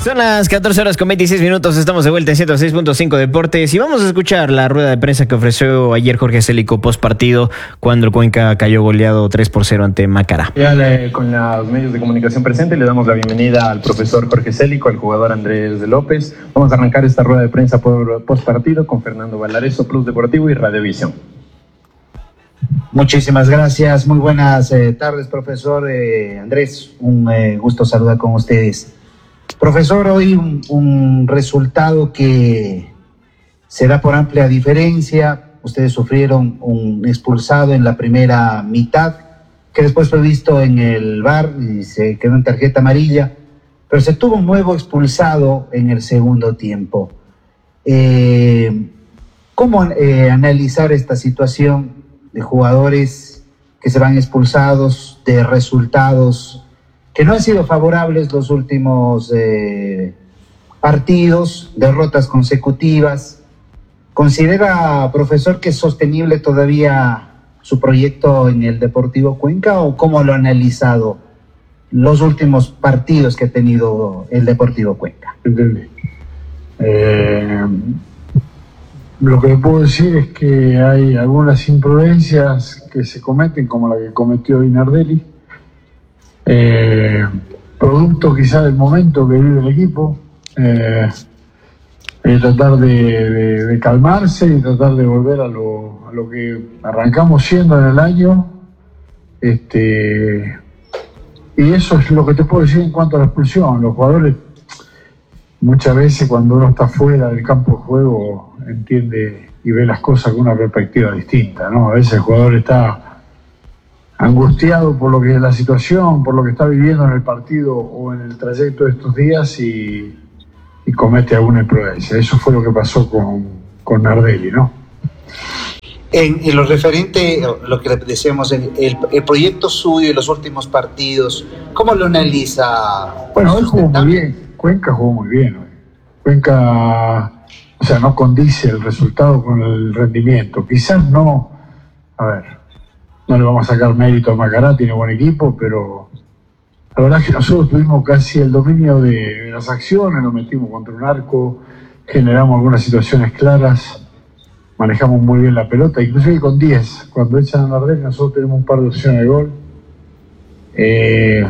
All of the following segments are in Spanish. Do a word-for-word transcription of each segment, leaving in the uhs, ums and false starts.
Son las catorce horas con veintiséis minutos, estamos de vuelta en ciento seis punto cinco Deportes y vamos a escuchar la rueda de prensa que ofreció ayer Jorge Célico post partido cuando el Cuenca cayó goleado tres por cero ante Macará. Ya le, con los medios de comunicación presentes le damos la bienvenida al profesor Jorge Célico, al jugador Andrés de López. Vamos a arrancar esta rueda de prensa por post partido con Fernando Valareso, Plus Deportivo y Radiovisión. Muchísimas gracias, muy buenas eh, tardes, profesor eh, Andrés, un eh, gusto saludar con ustedes. Profesor, hoy un, un resultado que se da por amplia diferencia. Ustedes sufrieron un expulsado en la primera mitad, que después fue visto en el V A R y se quedó en tarjeta amarilla, pero se tuvo un nuevo expulsado en el segundo tiempo. Eh, ¿Cómo eh, analizar esta situación de jugadores que se van expulsados, de resultados que no han sido favorables los últimos eh, partidos, derrotas consecutivas? ¿Considera, profesor, que es sostenible todavía su proyecto en el Deportivo Cuenca o cómo lo ha analizado los últimos partidos que ha tenido el Deportivo Cuenca? Entendí. Eh, lo que le puedo decir es que hay algunas imprudencias que se cometen, como la que cometió Inardelli, eh, producto quizá del momento que vive el equipo, eh, eh, tratar de, de, de calmarse y tratar de volver a lo, a lo que arrancamos siendo en el año, este, y eso es lo que te puedo decir en cuanto a la expulsión. Los jugadores muchas veces cuando uno está fuera del campo de juego entiende y ve las cosas con una perspectiva distinta, ¿no? A veces el jugador está angustiado por lo que es la situación, por lo que está viviendo en el partido o en el trayecto de estos días y, y comete alguna imprudencia. Eso fue lo que pasó con, con Nardelli, ¿no? En, en lo referente a lo que decíamos, el, el, el proyecto suyo y los últimos partidos, ¿cómo lo analiza? Bueno, hoy jugó muy bien, Cuenca jugó muy bien hoy. Cuenca, o sea, no condice el resultado con el rendimiento. Quizás no, a ver, no le vamos a sacar mérito a Macará, tiene buen equipo, pero la verdad es que nosotros tuvimos casi el dominio de, de las acciones, nos metimos contra un arco, generamos algunas situaciones claras, manejamos muy bien la pelota, inclusive con diez, cuando echan a Nardelli nosotros tenemos un par de opciones de gol. Eh,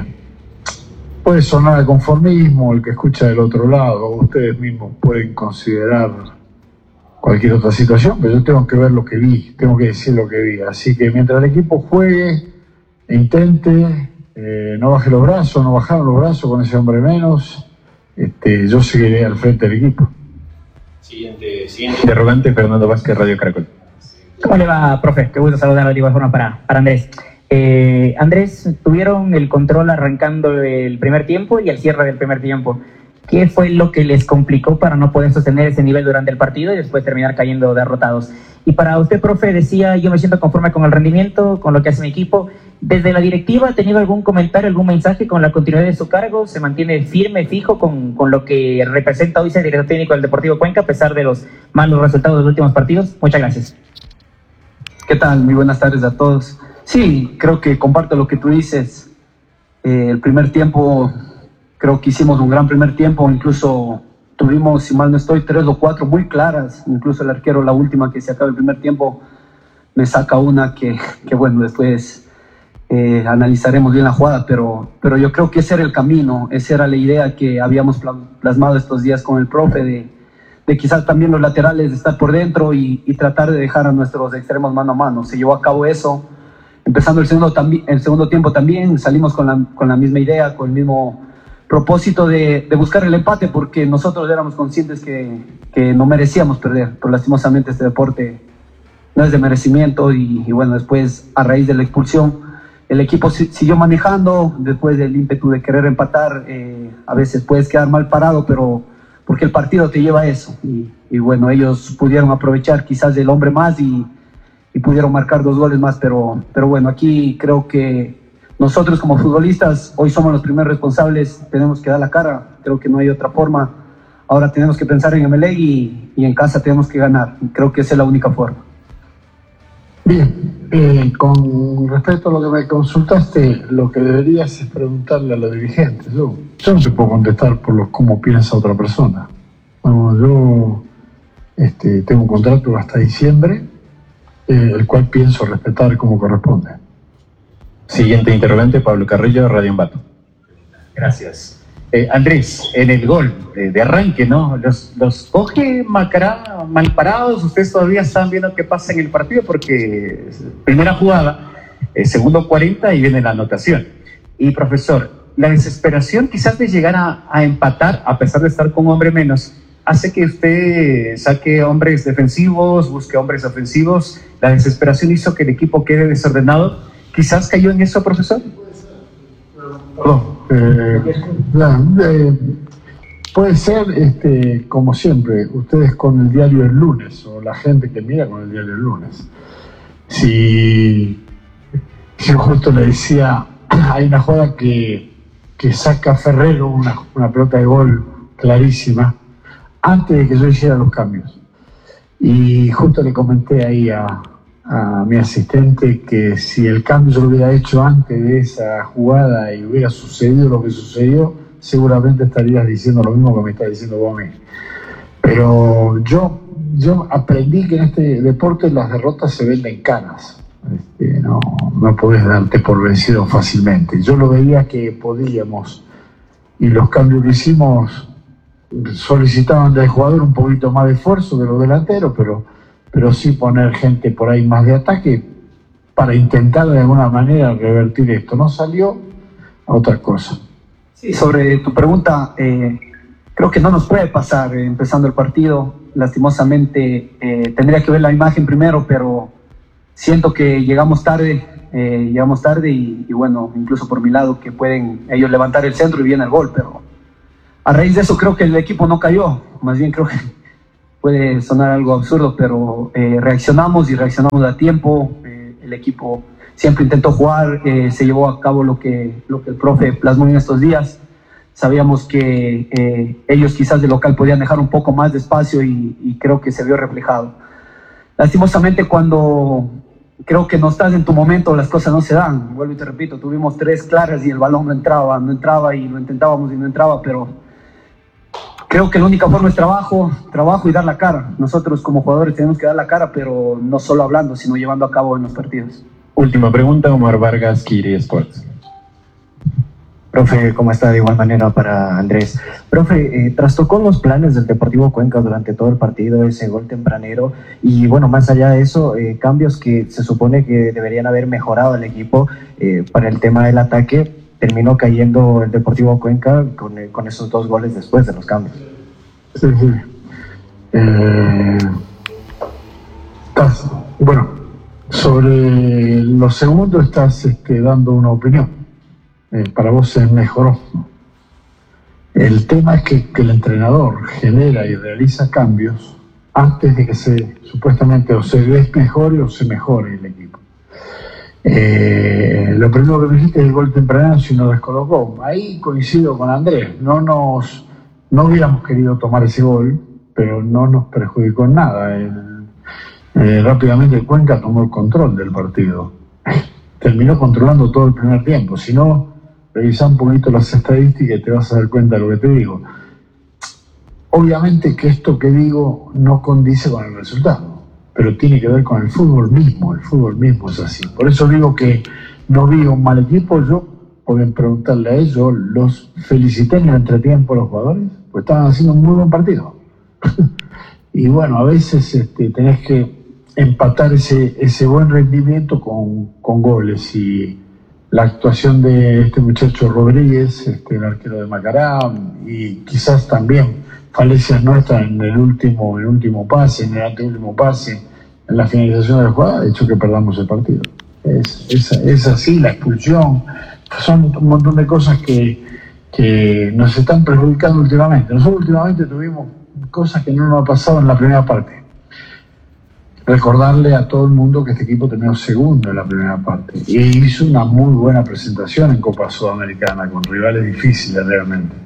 puede sonar a conformismo el que escucha del otro lado, ustedes mismos pueden considerar cualquier otra situación, pero yo tengo que ver lo que vi, tengo que decir lo que vi. Así que mientras el equipo juegue e intente, eh, no baje los brazos, no bajaron los brazos con ese hombre menos, este, yo seguiré al frente del equipo. Siguiente, siguiente interrogante, Fernando Vázquez, Radio Caracol. ¿Cómo le va, profe? Qué gusto saludarlo de igual forma para, para Andrés. Eh, Andrés, tuvieron el control arrancando el primer tiempo y el cierre del primer tiempo. ¿Qué fue lo que les complicó para no poder sostener ese nivel durante el partido y después terminar cayendo derrotados? Y para usted, profe, decía, yo me siento conforme con el rendimiento, con lo que hace mi equipo. ¿Desde la directiva ha tenido algún comentario, algún mensaje con la continuidad de su cargo? ¿Se mantiene firme, fijo con, con lo que representa hoy ser director técnico del Deportivo Cuenca a pesar de los malos resultados de los últimos partidos? Muchas gracias. ¿Qué tal? Muy buenas tardes a todos. Sí, creo que comparto lo que tú dices. Eh, el primer tiempo... Creo que hicimos un gran primer tiempo, incluso tuvimos, si mal no estoy, tres o cuatro muy claras. Incluso el arquero, la última que se acaba el primer tiempo, me saca una que, que bueno, después eh, analizaremos bien la jugada, pero, pero yo creo que ese era el camino, esa era la idea que habíamos plasmado estos días con el profe, de, de quizás también los laterales estar por dentro y, y tratar de dejar a nuestros extremos mano a mano. Se llevó a cabo eso. Empezando el segundo, el segundo tiempo también, salimos con la, con la misma idea, con el mismo propósito de, de buscar el empate, porque nosotros éramos conscientes que, que no merecíamos perder, pero lastimosamente este deporte no es de merecimiento y, y bueno, después a raíz de la expulsión el equipo siguió manejando, después del ímpetu de querer empatar, eh, a veces puedes quedar mal parado, pero porque el partido te lleva a eso y, y bueno, ellos pudieron aprovechar quizás el hombre más y, y pudieron marcar dos goles más, pero, pero bueno, aquí creo que nosotros como futbolistas hoy somos los primeros responsables, tenemos que dar la cara, creo que no hay otra forma. Ahora tenemos que pensar en M L E y, y en casa tenemos que ganar, creo que esa es la única forma. Bien, eh, con respecto a lo que me consultaste, lo que deberías es preguntarle a los dirigentes. Yo, yo no te puedo contestar por lo, cómo piensa otra persona. No, yo este, tengo un contrato hasta diciembre, eh, el cual pienso respetar como corresponde. Siguiente interrogante, Pablo Carrillo, Radio Ambato. Gracias. Eh, Andrés, en el gol eh, de arranque, ¿no? Los, los coge Macará mal parados, ustedes todavía están viendo qué pasa en el partido porque primera jugada, eh, segundo cuarenta y viene la anotación. Y profesor, la desesperación quizás de llegar a, a empatar, a pesar de estar con un hombre menos, hace que usted saque hombres defensivos, busque hombres ofensivos. La desesperación hizo que el equipo quede desordenado. ¿Quizás cayó en eso, profesor? Perdón. Eh, no, eh, puede ser, este, como siempre, ustedes con el diario el lunes, o la gente que mira con el diario el lunes. Si yo justo le decía, hay una jugada que, que saca Ferrero, una, una pelota de gol clarísima, antes de que yo hiciera los cambios. Y justo le comenté ahí a, a mi asistente que si el cambio yo lo hubiera hecho antes de esa jugada y hubiera sucedido lo que sucedió, seguramente estarías diciendo lo mismo que me estás diciendo vos a mí. Pero yo, yo aprendí que en este deporte las derrotas se venden caras. Este, no, no podés darte por vencido fácilmente. Yo lo veía que podíamos, y los cambios que hicimos solicitaban del jugador un poquito más de esfuerzo de los delanteros, pero pero sí poner gente por ahí más de ataque para intentar de alguna manera revertir esto. No salió a otra cosa. Sí, sobre tu pregunta, eh, creo que no nos puede pasar eh, empezando el partido. Lastimosamente, eh, tendría que ver la imagen primero, pero siento que llegamos tarde, eh, llegamos tarde y, y bueno, incluso por mi lado, que pueden ellos levantar el centro y viene el gol, pero a raíz de eso creo que el equipo no cayó, más bien creo que puede sonar algo absurdo, pero eh, reaccionamos y reaccionamos a tiempo. Eh, el equipo siempre intentó jugar, eh, se llevó a cabo lo que, lo que el profe plasmó en estos días. Sabíamos que eh, ellos quizás de local podían dejar un poco más de espacio y, y creo que se vio reflejado. Lastimosamente, cuando creo que no estás en tu momento, las cosas no se dan. Vuelvo y te repito, tuvimos tres claras y el balón no entraba, no entraba y lo intentábamos y no entraba, pero creo que la única forma es trabajo, trabajo y dar la cara. Nosotros como jugadores tenemos que dar la cara, pero no solo hablando, sino llevando a cabo en los partidos. Última pregunta, Omar Vargas, Kiri Sports. Profe, ¿cómo está? De igual manera para Andrés. Profe, eh, trastocó los planes del Deportivo Cuenca durante todo el partido, ese gol tempranero, y bueno, más allá de eso, eh, cambios que se supone que deberían haber mejorado el equipo eh, para el tema del ataque. Terminó cayendo el Deportivo Cuenca con, eh, con esos dos goles después de los cambios. Sí, sí. Eh, estás, bueno, sobre lo segundo estás este, dando una opinión. Eh, para vos se mejoró. El tema es que, que el entrenador genera y realiza cambios antes de que se supuestamente o se desmejore o se mejore el equipo. Eh, lo primero que me dijiste es el gol temprano si nos descolocó. Ahí coincido con Andrés. No nos no hubiéramos querido tomar ese gol, pero no nos perjudicó en nada. El, eh, rápidamente el Cuenca tomó el control del partido. Terminó controlando todo el primer tiempo. Si no, revisa un poquito las estadísticas y te vas a dar cuenta de lo que te digo. Obviamente que esto que digo no condice con el resultado, pero tiene que ver con el fútbol mismo. El fútbol mismo es así. Por eso digo que no vi un mal equipo. Yo, pueden preguntarle a ellos, los felicité en el entretiempo a los jugadores, pues estaban haciendo un muy buen partido. Y bueno, a veces este, tenés que empatar ese, ese buen rendimiento con, con goles. Y la actuación de este muchacho Rodríguez, este, el arquero de Macará, y quizás también falencias nuestras en el último, el último pase, en el anteúltimo pase, en la finalización de la jugada, ha hecho que perdamos el partido. Es, es, es así, la expulsión, son un montón de cosas que, que nos están perjudicando últimamente. Nosotros últimamente tuvimos cosas que no nos ha pasado en la primera parte. Recordarle a todo el mundo que este equipo terminó segundo en la primera parte y hizo una muy buena presentación en Copa Sudamericana con rivales difíciles realmente.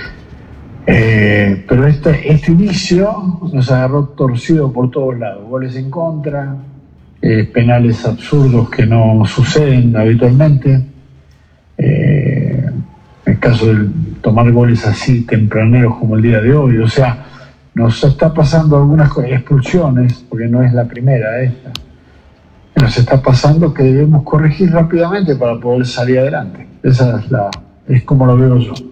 Eh, pero este, este inicio nos agarró torcido por todos lados, goles en contra, eh, penales absurdos que no suceden habitualmente. Eh, el caso de tomar goles así tempraneros como el día de hoy, o sea, nos está pasando algunas expulsiones, porque no es la primera esta, nos está pasando que debemos corregir rápidamente para poder salir adelante. Esa es la, es como lo veo yo.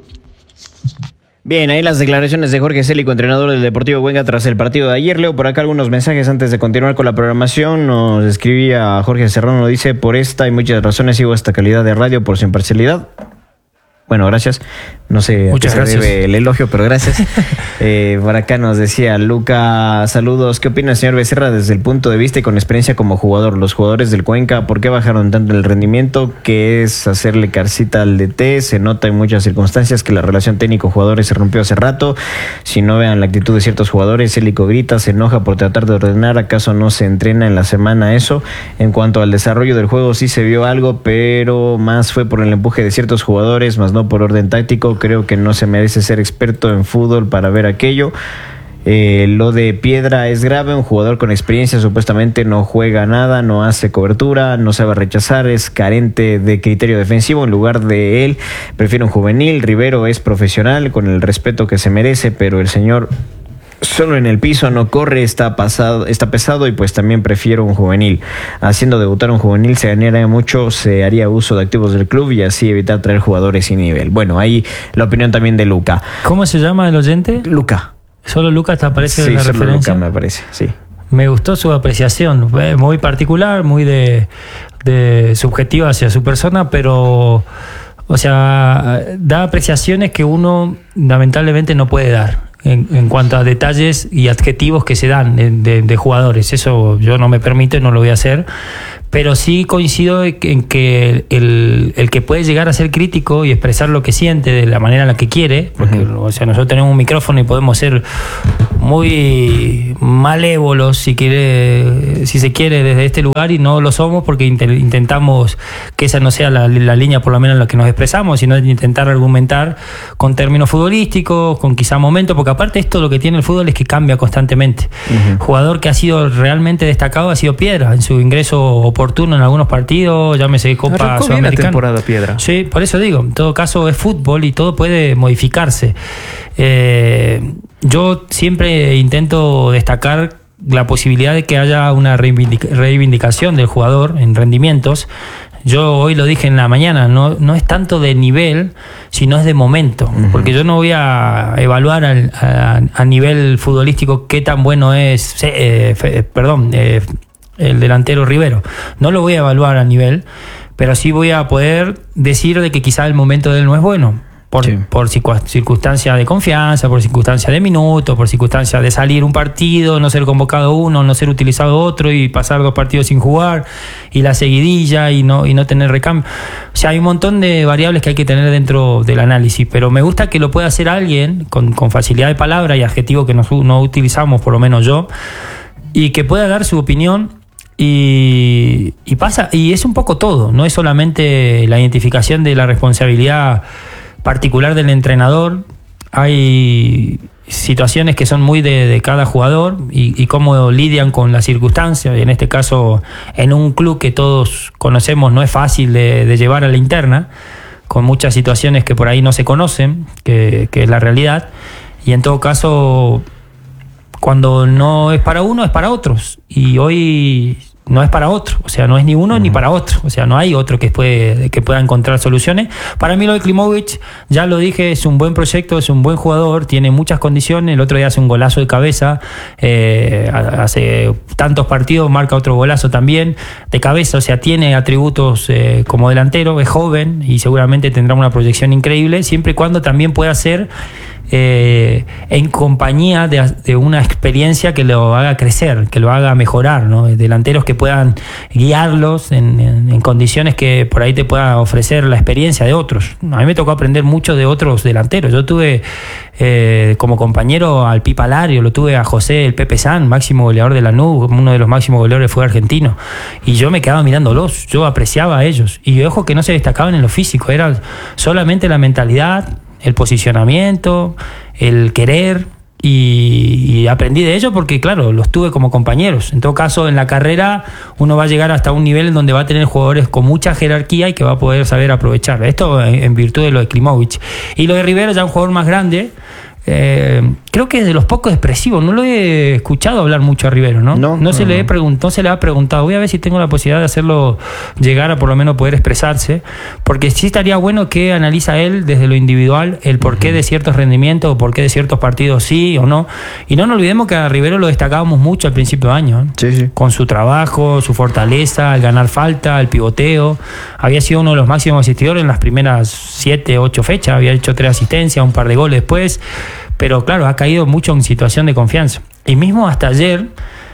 Bien, ahí las declaraciones de Jorge Célico, entrenador del Deportivo Cuenca tras el partido de ayer. Leo por acá algunos mensajes antes de continuar con la programación. Nos escribía Jorge Serrano, dice: por esta y muchas razones sigo esta calidad de radio por su imparcialidad. Bueno, gracias. No sé Muchas a qué se gracias. debe el elogio, pero gracias. eh, por acá nos decía Luca, saludos. ¿Qué opina el señor Becerra desde el punto de vista y con experiencia como jugador? Los jugadores del Cuenca, ¿por qué bajaron tanto el rendimiento? ¿Qué es hacerle carcita al D T? Se nota en muchas circunstancias que la relación técnico-jugadores se rompió hace rato. Si no vean la actitud de ciertos jugadores, Célico grita, se enoja por tratar de ordenar. ¿Acaso no se entrena en la semana eso? En cuanto al desarrollo del juego, sí se vio algo, pero más fue por el empuje de ciertos jugadores, más no por orden táctico. Creo que no se merece ser experto en fútbol para ver aquello. Eh, lo de Piedra es grave, un jugador con experiencia supuestamente no juega nada, no hace cobertura, no sabe rechazar, es carente de criterio defensivo. En lugar de él, prefiero un juvenil. Rivero es profesional, con el respeto que se merece, pero el señor solo en el piso no corre, está pasado, está pesado, y pues también prefiero un juvenil. Haciendo debutar un juvenil se ganaría mucho, se haría uso de activos del club y así evitar traer jugadores sin nivel. Bueno, ahí la opinión también de Luca. ¿Cómo se llama el oyente? Luca. Solo Luca te aparece Sí, en la solo referencia. Luca me parece, sí. Me gustó su apreciación, eh, muy particular, muy de, de subjetiva hacia su persona, pero, o sea, da apreciaciones que uno lamentablemente no puede dar en, en cuanto a detalles y adjetivos que se dan de, de, de jugadores. Eso yo no me permito y no lo voy a hacer. Pero sí coincido en que el, el que puede llegar a ser crítico y expresar lo que siente de la manera en la que quiere, porque uh-huh. o sea, nosotros tenemos un micrófono y podemos ser muy malévolos, si quiere, si se quiere, desde este lugar, y no lo somos porque int- intentamos que esa no sea la, la línea, por lo menos en la que nos expresamos, sino intentar argumentar con términos futbolísticos, con quizá momentos, porque aparte esto lo que tiene el fútbol es que cambia constantemente. Uh-huh. Jugador que ha sido realmente destacado ha sido Piedra en su ingreso oportuno en algunos partidos, llámese Copa Sudamericana. La temporada Piedra. Sí, por eso digo, en todo caso es fútbol y todo puede modificarse. Eh, yo siempre intento destacar la posibilidad de que haya una reivindic- reivindicación del jugador en rendimientos. Yo hoy lo dije en la mañana, no, no es tanto de nivel, sino es de momento. Uh-huh. Porque yo no voy a evaluar al, a, a nivel futbolístico qué tan bueno es, eh, fe, perdón, eh, el delantero Rivero. No lo voy a evaluar a nivel, pero sí voy a poder decir de que quizá el momento de él no es bueno. Por, sí. por circunstancia de confianza, por circunstancia de minutos, por circunstancia de salir un partido, no ser convocado uno, no ser utilizado otro y pasar dos partidos sin jugar y la seguidilla y no, y no tener recambio. O sea, hay un montón de variables que hay que tener dentro del análisis, pero me gusta que lo pueda hacer alguien con, con facilidad de palabra y adjetivo que no, no utilizamos, por lo menos yo, y que pueda dar su opinión. Y, y pasa, y es un poco todo, no es solamente la identificación de la responsabilidad particular del entrenador. Hay situaciones que son muy de, de cada jugador y, y cómo lidian con las circunstancias, y en este caso en un club que todos conocemos no es fácil de, de llevar a la interna, con muchas situaciones que por ahí no se conocen, que, que es la realidad, y en todo caso cuando no es para uno es para otros, y hoy no es para otro, o sea, no es ni uno uh-huh. ni para otro, o sea, no hay otro que, puede, que pueda encontrar soluciones. Para mí lo de Klimovic, ya lo dije, es un buen proyecto, es un buen jugador, tiene muchas condiciones. El otro día hace un golazo de cabeza, eh, hace tantos partidos, marca otro golazo también de cabeza, o sea, tiene atributos eh, como delantero, es joven y seguramente tendrá una proyección increíble, siempre y cuando también pueda ser Eh, en compañía de, de una experiencia que lo haga crecer, que lo haga mejorar, ¿no? Delanteros que puedan guiarlos en, en, en condiciones que por ahí te pueda ofrecer la experiencia de otros. A mí me tocó aprender mucho de otros delanteros. Yo tuve eh, como compañero al Pipa Lario, lo tuve a José el Pepe San, máximo goleador de Lanús, uno de los máximos goleadores fue argentino, y yo me quedaba mirándolos, yo apreciaba a ellos, y ojo que no se destacaban en lo físico, era solamente la mentalidad, el posicionamiento, el querer, Y, y aprendí de ellos porque, claro, los tuve como compañeros. En todo caso, en la carrera uno va a llegar hasta un nivel en donde va a tener jugadores con mucha jerarquía y que va a poder saber aprovechar. Esto en, en virtud de lo de Klimovic. Y lo de Rivero, ya un jugador más grande, eh, creo que es de los pocos expresivos. No lo he escuchado hablar mucho a Rivero, ¿no? No, no, se, no, le he pregunt- no se le ha preguntado. Voy a ver si tengo la posibilidad de hacerlo llegar a por lo menos poder expresarse, porque sí estaría bueno que analiza él desde lo individual el porqué de ciertos rendimientos o porqué de ciertos partidos sí o no. Y no nos olvidemos que a Rivero lo destacábamos mucho al principio de año, ¿eh? Sí, sí. Con su trabajo, su fortaleza, el ganar falta, el pivoteo. Había sido uno de los máximos asistidores en las primeras siete, ocho fechas. Había hecho tres asistencias, un par de goles después. Pero claro, ha caído mucho en situación de confianza. Y mismo hasta ayer,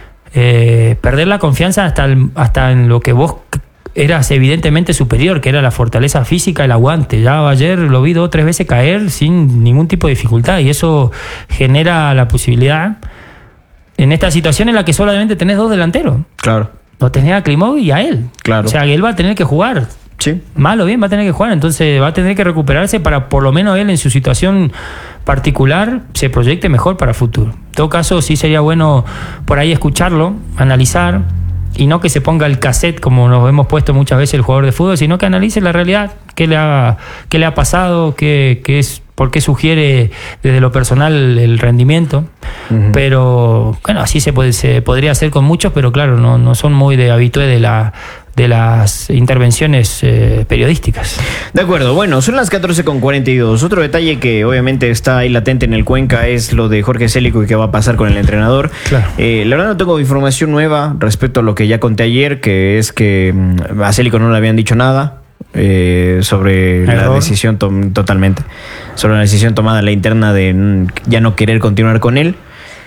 eh, perder la confianza hasta, el, hasta en lo que vos eras evidentemente superior, que era la fortaleza física, el aguante. Ya ayer lo vi dos o tres veces caer sin ningún tipo de dificultad. Y eso genera la posibilidad en esta situación en la que solamente tenés dos delanteros. Claro. Lo tenés a Klimovic y a él. Claro. O sea, que él va a tener que jugar. Sí. Mal o bien va a tener que jugar, entonces va a tener que recuperarse para por lo menos él en su situación particular se proyecte mejor para el futuro. En todo caso sí sería bueno por ahí escucharlo, analizar y no que se ponga el cassette como nos hemos puesto muchas veces el jugador de fútbol, sino que analice la realidad, qué le ha, qué le ha pasado, qué, qué es, por qué sugiere desde lo personal el rendimiento. Uh-huh. Pero bueno, así se, puede, se podría hacer con muchos, pero claro, no, no son muy de habitué de la de las intervenciones eh, periodísticas. De acuerdo, bueno, son las catorce con cuarenta y dos. Otro detalle que obviamente está ahí latente en el Cuenca es lo de Jorge Célico y qué va a pasar con el entrenador. Claro. Eh, la verdad no tengo información nueva respecto a lo que ya conté ayer, que es que mm, a Célico no le habían dicho nada eh, sobre Error. la decisión, to- totalmente, sobre la decisión tomada en la interna de mm, ya no querer continuar con él.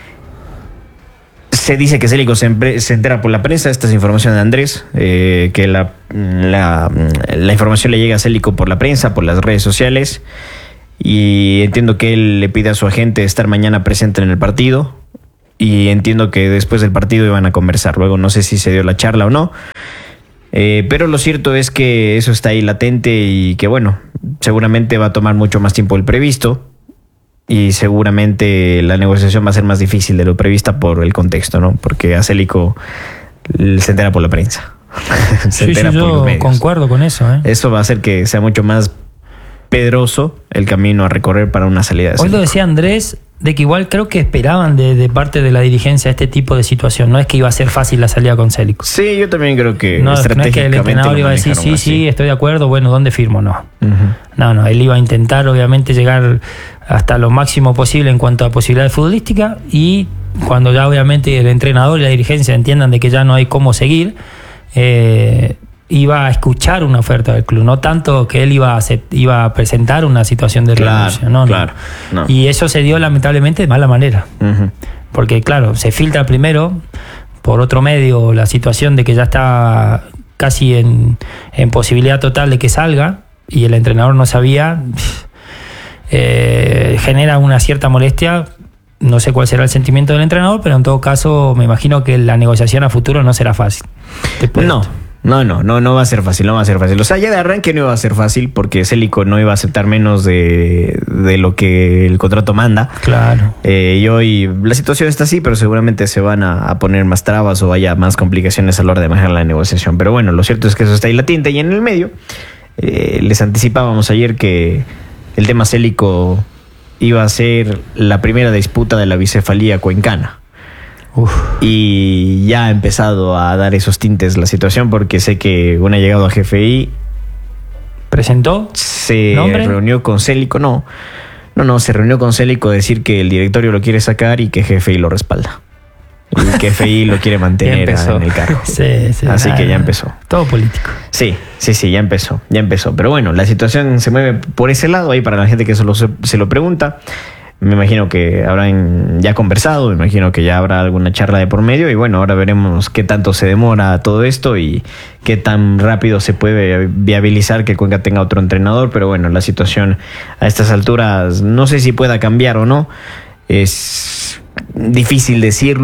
Se dice que Célico se, empre- se entera por la prensa, esta es información de Andrés, eh, que la, la, la información le llega a Célico por la prensa, por las redes sociales, y entiendo que él le pide a su agente estar mañana presente en el partido, y entiendo que después del partido iban a conversar. Luego no sé si se dio la charla o no, eh, pero lo cierto es que eso está ahí latente y que bueno, seguramente va a tomar mucho más tiempo del previsto. Y seguramente la negociación va a ser más difícil de lo prevista por el contexto, ¿no? Porque a Célico se entera por la prensa. se sí, entera sí, por yo los medios. Concuerdo con eso, ¿eh? Eso va a hacer que sea mucho más pedroso el camino a recorrer para una salida de Hoy Célico. lo decía Andrés, de que igual creo que esperaban de, de parte de la dirigencia este tipo de situación. No es que iba a ser fácil la salida con Célico. Sí, yo también creo que no, estratégicamente no es que el entrenador iba a decir, sí, así. sí, estoy de acuerdo, bueno, ¿dónde firmo? No. Uh-huh. No, no, él iba a intentar obviamente llegar hasta lo máximo posible en cuanto a posibilidades futbolísticas, y cuando ya obviamente el entrenador y la dirigencia entiendan de que ya no hay cómo seguir, eh, iba a escuchar una oferta del club, no tanto que él iba a, acept- iba a presentar una situación de Claro, renuncia. No, claro, no. no. Y eso se dio lamentablemente de mala manera, Uh-huh. porque claro, se filtra primero por otro medio la situación de que ya está casi en, en posibilidad total de que salga y el entrenador no sabía. Eh, genera una cierta molestia. No sé cuál será el sentimiento del entrenador, pero en todo caso me imagino que la negociación a futuro no será fácil. No, no, no, no, no va a ser fácil, no va a ser fácil. O sea, ya de arranque no iba a ser fácil porque Célico no iba a aceptar menos de, de lo que el contrato manda. Claro. Eh, y hoy la situación está así, pero seguramente se van a, a poner más trabas o haya más complicaciones a la hora de manejar la negociación. Pero bueno, lo cierto es que eso está ahí latente y en el medio. Eh, les anticipábamos ayer que el tema Célico iba a ser la primera disputa de la bicefalía cuencana. Uf. Y ya ha empezado a dar esos tintes la situación, porque sé que una llegado a G F I presentó, se ¿nombre? reunió con Célico, no, no, no, se reunió con Célico a decir que el directorio lo quiere sacar y que G F I lo respalda. Y que F I lo quiere mantener en el cargo. Sí, sí, Así ah, que ya empezó. Todo político. Sí, sí, sí, ya empezó, ya empezó. Pero bueno, la situación se mueve por ese lado, ahí para la gente que solo se, se lo pregunta. Me imagino que habrán ya conversado, me imagino que ya habrá alguna charla de por medio, y bueno, ahora veremos qué tanto se demora todo esto y qué tan rápido se puede viabilizar que Cuenca tenga otro entrenador. Pero bueno, la situación a estas alturas no sé si pueda cambiar o no, es difícil decirlo,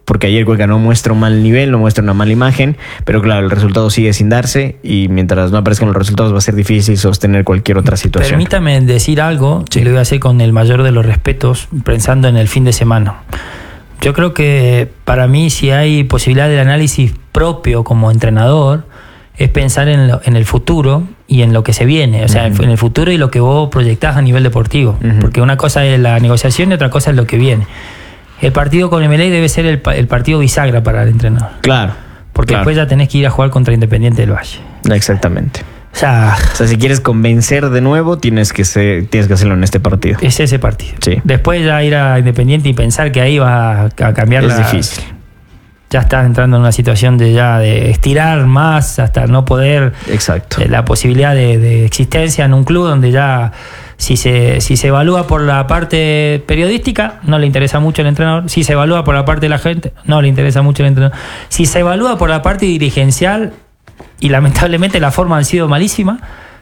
porque ayer Cuenca no muestra un mal nivel, no muestra una mala imagen, pero claro, el resultado sigue sin darse y mientras no aparezcan los resultados va a ser difícil sostener cualquier otra situación. Permítame decir algo, sí. Y lo voy a hacer con el mayor de los respetos, pensando en el fin de semana. Yo creo que para mí, si hay posibilidad del análisis propio como entrenador, es pensar en, lo, en el futuro y en lo que se viene, o sea, uh-huh. en el futuro y lo que vos proyectás a nivel deportivo, uh-huh. porque una cosa es la negociación y otra cosa es lo que viene. El partido con Emelec debe ser el, el partido bisagra para el entrenador. Claro. Porque claro. después ya tenés que ir a jugar contra Independiente del Valle. Exactamente. O sea, o sea, si quieres convencer de nuevo, tienes que ser, tienes que hacerlo en este partido. Es ese partido. Sí. Después ya ir a Independiente y pensar que ahí va a, a cambiar es la... Es difícil. Ya estás entrando en una situación de ya de estirar más hasta no poder. Exacto. Eh, la posibilidad de, de existencia en un club donde ya si se, si se evalúa por la parte periodística, no le interesa mucho al entrenador. Si se evalúa por la parte de la gente, no le interesa mucho al entrenador. Si se evalúa por la parte dirigencial, y lamentablemente la forma han sido malísima,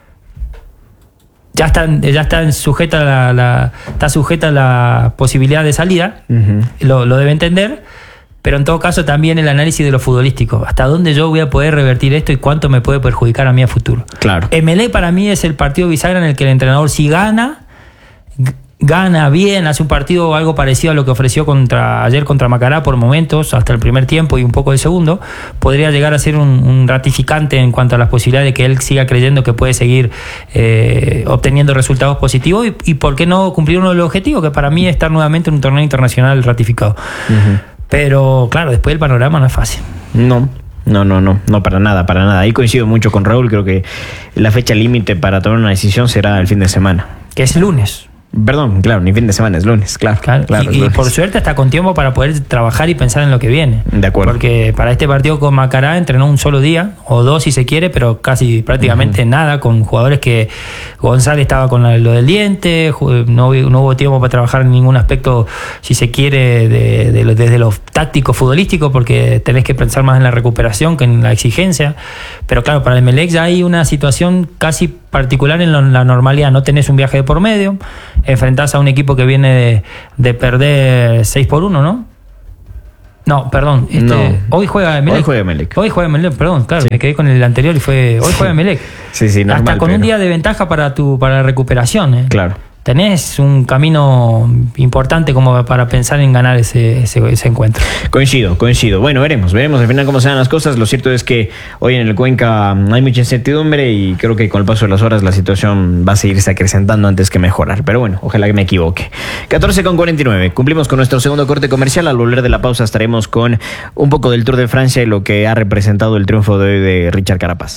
ya están, ya están sujeta la, la, está sujeta la posibilidad de salida, uh-huh. lo, lo debe entender. Pero en todo caso también el análisis de lo futbolístico. ¿Hasta dónde yo voy a poder revertir esto y cuánto me puede perjudicar a mí a futuro? Claro. Emelec para mí es el partido bisagra en el que el entrenador, si gana, gana bien, hace un partido algo parecido a lo que ofreció contra ayer contra Macará por momentos, hasta el primer tiempo y un poco del segundo, podría llegar a ser un, un ratificante en cuanto a las posibilidades de que él siga creyendo que puede seguir eh, obteniendo resultados positivos y, y por qué no cumplir uno de los objetivos, que para mí es estar nuevamente en un torneo internacional ratificado. Uh-huh. Pero claro, después el panorama no es fácil. No, no, no, no, no para nada, para nada. Ahí coincido mucho con Raúl, creo que la fecha límite para tomar una decisión será el fin de semana. Que es lunes. Perdón, claro, ni fin de semana, es lunes, claro. claro, claro y, es lunes. Y por suerte está con tiempo para poder trabajar y pensar en lo que viene. De acuerdo. Porque para este partido con Macará entrenó un solo día, o dos si se quiere, pero casi prácticamente uh-huh. nada, con jugadores que González estaba con lo del diente, no, no hubo tiempo para trabajar en ningún aspecto, si se quiere, de, de, de, desde lo táctico futbolístico, porque tenés que pensar más en la recuperación que en la exigencia. Pero claro, para el Emelec ya hay una situación casi particular en, lo, en la normalidad. No tenés un viaje de por medio, enfrentás a un equipo que viene de, de perder seis por uno, ¿no? No, perdón. Este, no. Hoy juega Emelec. Hoy juega Emelec. Hoy juega Emelec, perdón, claro, sí. Me quedé con el anterior y fue. Hoy sí. juega Emelec. Sí, sí, normal. Hasta con pero... un día de ventaja para tu para la recuperación, ¿eh? Claro. Tenés un camino importante como para pensar en ganar ese, ese, ese encuentro. Coincido, coincido. Bueno, veremos, veremos al final cómo se dan las cosas. Lo cierto es que hoy en el Cuenca hay mucha incertidumbre y creo que con el paso de las horas la situación va a seguirse acrecentando antes que mejorar. Pero bueno, ojalá que me equivoque. catorce con cuarenta y nueve. Cumplimos con nuestro segundo corte comercial. Al volver de la pausa estaremos con un poco del Tour de Francia y lo que ha representado el triunfo de hoy de Richard Carapaz.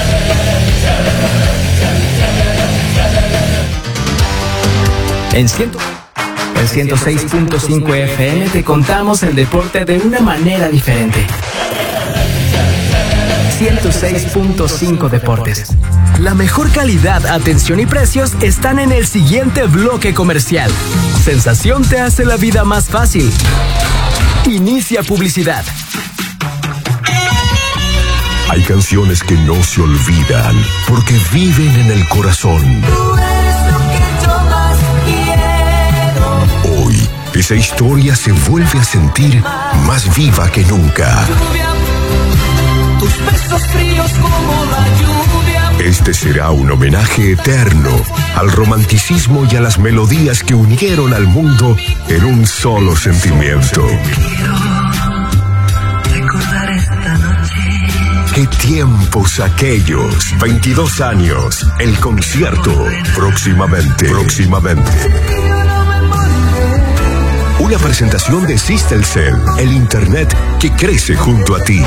En ciento seis punto cinco F M te contamos el deporte de una manera diferente. ciento seis punto cinco Deportes. La mejor calidad, atención y precios están en el siguiente bloque comercial. Sensación te hace la vida más fácil. Inicia publicidad. Hay canciones que no se olvidan porque viven en el corazón. Esa historia se vuelve a sentir más viva que nunca. Tus besos fríos como la lluvia. Este será un homenaje eterno al romanticismo y a las melodías que unieron al mundo en un solo sentimiento. Quiero recordar esta noche. ¡Qué tiempos aquellos! veintidós años. El concierto. Próximamente. Próximamente. Una presentación de Systelcel, el internet que crece junto a ti.